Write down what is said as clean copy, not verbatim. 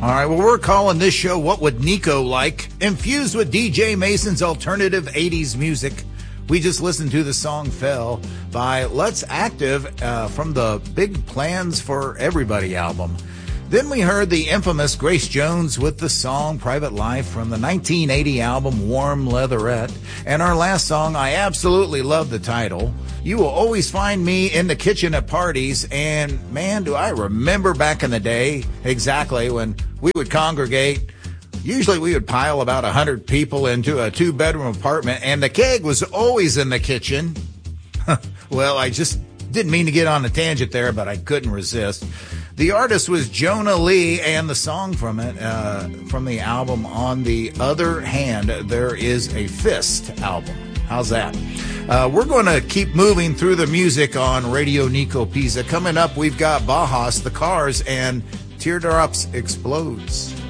All right, well, we're calling this show What Would Nico Like? Infused with DJ Mason's alternative 80s music. We just listened to the song Fell by Let's Active from the Big Plans for Everybody album. Then we heard the infamous Grace Jones with the song Private Life from the 1980 album Warm Leatherette. And our last song, I absolutely love the title, You Will Always Find Me in the Kitchen at Parties. And man, do I remember back in the day exactly when we would congregate. Usually we would pile about 100 people into a 2-bedroom apartment, and the keg was always in the kitchen. Well, I just didn't mean to get on a tangent there, but I couldn't resist. The artist was Jonah Lee, and the song from it, from the album On the Other Hand, There Is a Fist album. How's that? We're going to keep moving through the music on Radio Nico Pisa. Coming up, we've got Bajas, The Cars, and Teardrops Explodes.